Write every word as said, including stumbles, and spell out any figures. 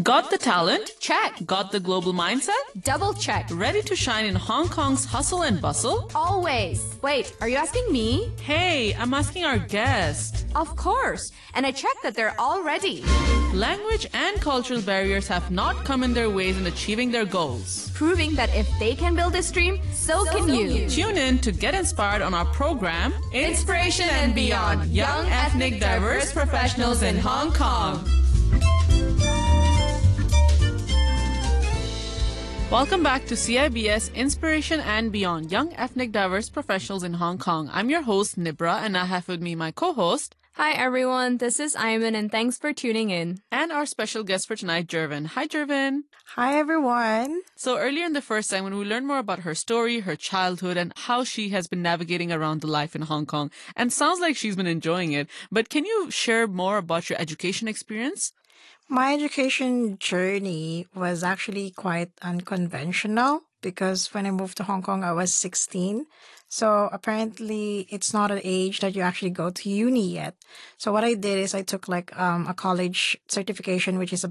Got the talent? Check. Got the global mindset? Double check. Ready to shine in Hong Kong's hustle and bustle? Always. Wait, are you asking me? Hey, I'm asking our guest. Of course. And I checked that they're all ready. Language and cultural barriers have not come in their ways in achieving their goals. Proving that if they can build this dream, so, so can you. you. Tune in to get inspired on our program, Inspiration and Beyond, Young Ethnic Diverse Professionals in Hong Kong. Welcome back to C I B S Inspiration and Beyond, Young Ethnic Diverse Professionals in Hong Kong. I'm your host, Nibra, and I have with me my co-host. Hi, everyone. This is Ayman, and thanks for tuning in. And our special guest for tonight, Jervin. Hi, Jervin. Hi, everyone. So earlier in the first segment, we learned more about her story, her childhood, and how she has been navigating around the life in Hong Kong. And sounds like she's been enjoying it. But can you share more about your education experience? My education journey was actually quite unconventional because when I moved to Hong Kong, I was sixteen. So apparently it's not an age that you actually go to uni yet. So what I did is I took like um, a college certification, which is a